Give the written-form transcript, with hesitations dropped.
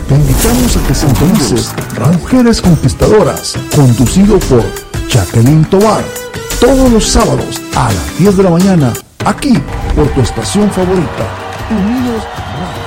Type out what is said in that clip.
Te invitamos a que sintonices Mujeres Conquistadoras, conducido por Jacqueline Tovar, todos los sábados a las 10 de la mañana, aquí por tu estación favorita, Unidos Radio.